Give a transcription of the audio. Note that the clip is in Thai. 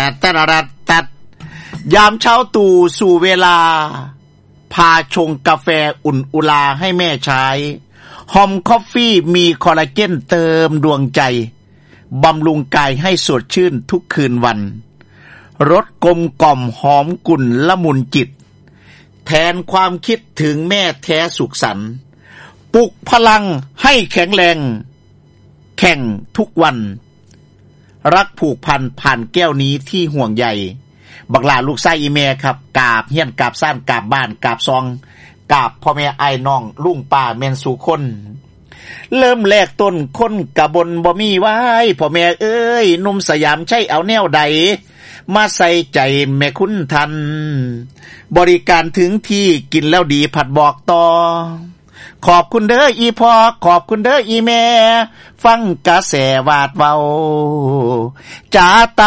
ตะระตัดยามเช้าตู่สู่เวลาพาชงกาแฟอุ่นอุลาให้แม่ใช้ฮอมคอฟฟี่มีคอลลาเจนเติมดวงใจบำรุงกายให้สดชื่นทุกคืนวันรสกลมกล่อมหอมกลุ่นละมุนจิตแทนความคิดถึงแม่แท้สุขสันต์ปลุกพลังให้แข็งแรงแข่งทุกวันรักผูกพันผ่านแก้วนี้ที่ห่วงใยบักหลาลูกไส้อีแม่ครับกราบเฮียนกราบซ่านกราบบ้านกราบซองกราบพ่อแม่ไอ้น้องลุงป้าแม่นสู่คนเริ่มแลกต้นคนกะบนบ่มีไว้พ่อแม่เอ้ยหนุ่มสยามใช่เอาแนวใดมาใส่ใจแม่คุณทันบริการถึงที่กินแล้วดีผัดบอกต่อขอบคุณเด้ออีพ่อขอบคุณเด้ออีแม่ฟังกระแสวาดเว้าจ๋า